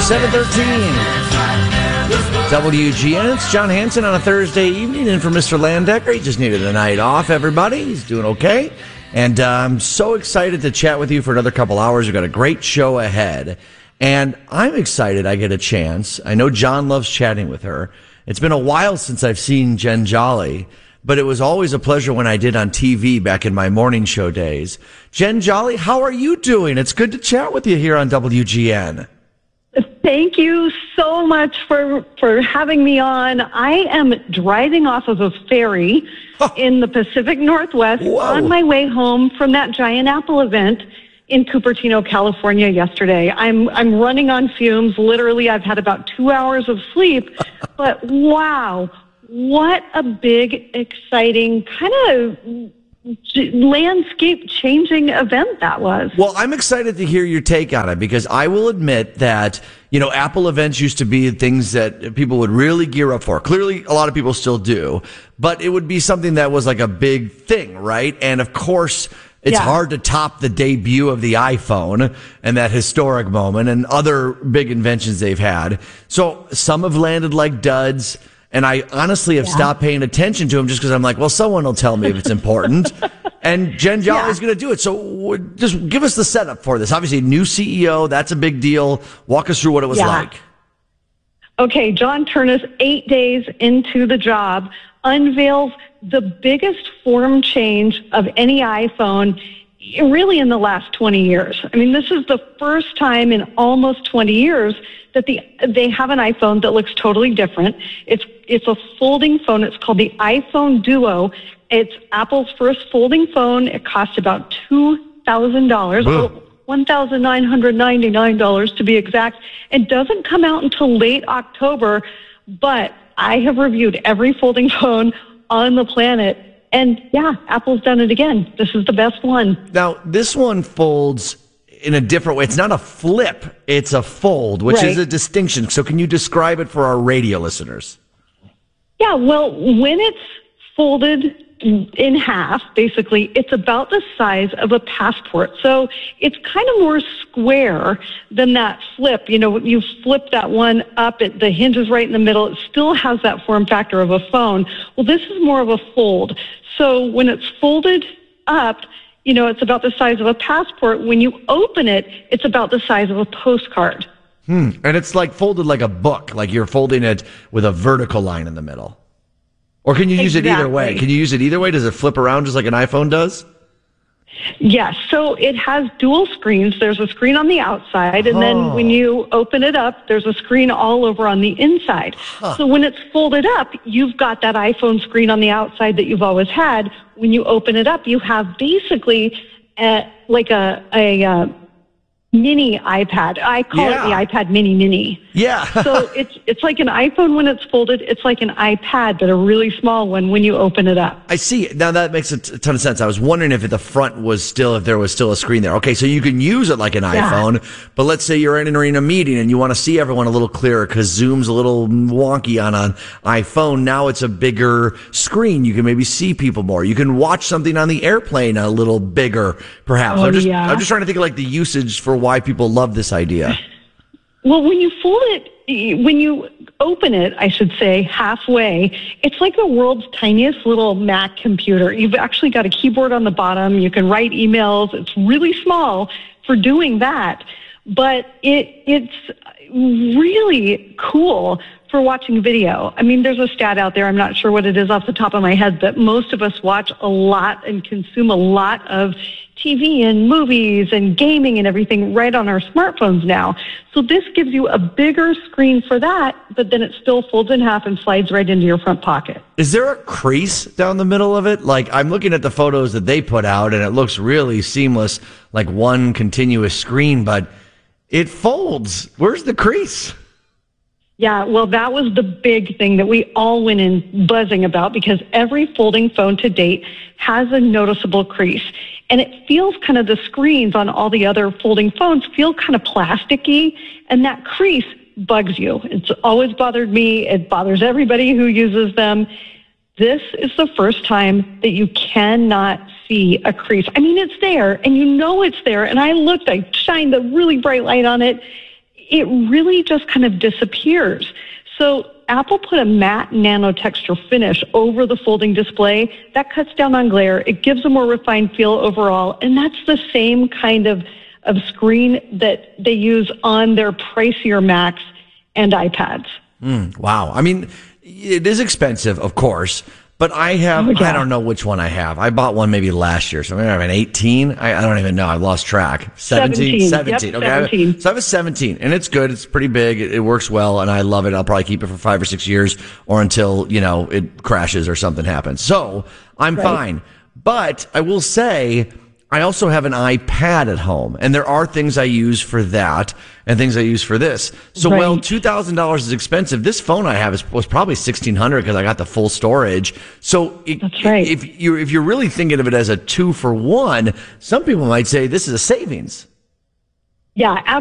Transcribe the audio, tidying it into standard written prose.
7:13. WGN. It's John Hanson on a Thursday evening in for Mr. Landecker. He just needed a night off, everybody. He's doing okay. And I'm so excited to chat with you for another couple hours. We've got a great show ahead. And I'm excited I get a chance. I know John loves chatting with her. It's been a while since I've seen Jen Jolly, but it was always a pleasure when I did on TV back in my morning show days. Jen Jolly, how are you doing? It's good to chat with you here on WGN. Thank you so much for having me on. I am driving off of a ferry in the Pacific Northwest on my way home from that giant Apple event in Cupertino, California yesterday. I'm running on fumes. Literally, I've had about 2 hours of sleep. But wow, what a big, exciting kind of landscape-changing event that was. Well, I'm excited to hear your take on it because I will admit that, Apple events used to be things that people would really gear up for. Clearly, a lot of people still do, but it would be something that was like a big thing, right? And of course, it's hard to top the debut of the iPhone and that historic moment and other big inventions they've had. So some have landed like duds. And I honestly have stopped paying attention to him just because I'm like, well, someone will tell me if it's important. And Jen Jolly is going to do it. So just give us the setup for this. Obviously, new CEO, that's a big deal. Walk us through what it was like. Okay, John Ternus, 8 days into the job, unveils the biggest form change of any iPhone really in the last 20 years. I mean, this is the first time in almost 20 years that they have an iPhone that looks totally different. It's a folding phone. It's called the iPhone Duo. It's Apple's first folding phone. It costs about $2,000, $1,999 to be exact. It doesn't come out until late October, but I have reviewed every folding phone on the planet. And Apple's done it again. This is the best one. Now, this one folds in a different way. It's not a flip, it's a fold, which is a distinction. So can you describe it for our radio listeners? Yeah, well, when it's folded in half, basically, it's about the size of a passport. So it's kind of more square than that flip. You flip that one up, the hinge is right in the middle. It still has that form factor of a phone. Well, this is more of a fold. So when it's folded up, it's about the size of a passport. When you open it, it's about the size of a postcard. And it's like folded like a book, like you're folding it with a vertical line in the middle. Or can you use it either way? Can you use it either way? Does it flip around just like an iPhone does? Yes. So it has dual screens. There's a screen on the outside, and then when you open it up, there's a screen all over on the inside. So when it's folded up, you've got that iPhone screen on the outside that you've always had. When you open it up, you have basically like a mini iPad. I call it the iPad mini. Yeah. So it's like an iPhone when it's folded. It's like an iPad, but a really small one when you open it up. I see. Now that makes a ton of sense. I was wondering if there was still a screen there. Okay, so you can use it like an iPhone, but let's say you're entering a meeting and you want to see everyone a little clearer because Zoom's a little wonky on an iPhone. Now it's a bigger screen. You can maybe see people more. You can watch something on the airplane a little bigger, perhaps. I'm just trying to think of like the usage for why people love this idea. Well, when you fold it, when you open it, I should say, halfway, it's like the world's tiniest little Mac computer. You've actually got a keyboard on the bottom. You can write emails. It's really small for doing that, but it's really cool for watching video. I mean, there's a stat out there, I'm not sure what it is off the top of my head, but most of us watch a lot and consume a lot of TV and movies and gaming and everything right on our smartphones now. So this gives you a bigger screen for that, but then it still folds in half and slides right into your front pocket. Is there a crease down the middle of it? Like, I'm looking at the photos that they put out, and it looks really seamless, like one continuous screen, but it folds. Where's the crease? Yeah, well, that was the big thing that we all went in buzzing about because every folding phone to date has a noticeable crease. And it feels kind of, the screens on all the other folding phones feel kind of plasticky, and that crease bugs you. It's always bothered me. It bothers everybody who uses them. This is the first time that you cannot see a crease. I mean, it's there, and you know it's there. And I looked, I shined a really bright light on it. it really just kind of disappears. So Apple put a matte nano texture finish over the folding display. That cuts down on glare. It gives a more refined feel overall. And that's the same kind of screen that they use on their pricier Macs and iPads. Wow. I mean, it is expensive, of course, but I don't know which one I have. I bought one maybe last year. So maybe I have an 18. I don't even know. I've lost track. 17. Yep, Okay. 17. So I have a 17 and it's good. It's pretty big. It works well and I love it. I'll probably keep it for 5 or 6 years or until, it crashes or something happens. So I'm fine. But I will say, I also have an iPad at home, and there are things I use for that and things I use for this. So, well, $2,000 is expensive. This phone I have was probably $1,600 because I got the full storage. So, that's right. If you're really thinking of it as a 2-for-1, some people might say this is a savings. Yeah,